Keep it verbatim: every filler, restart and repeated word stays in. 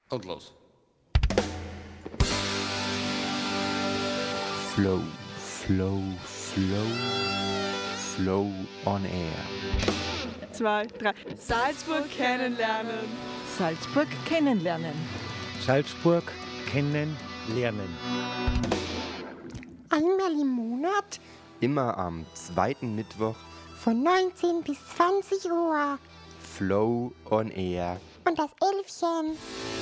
Und los. Flow, Flow, Flow, Flow on Air. Zwei, drei. Salzburg kennenlernen. Salzburg kennenlernen. Salzburg kennenlernen. Einmal im Monat Immer am zweiten Mittwoch von neunzehn bis zwanzig Uhr. Flow on Air. Und das Elfchen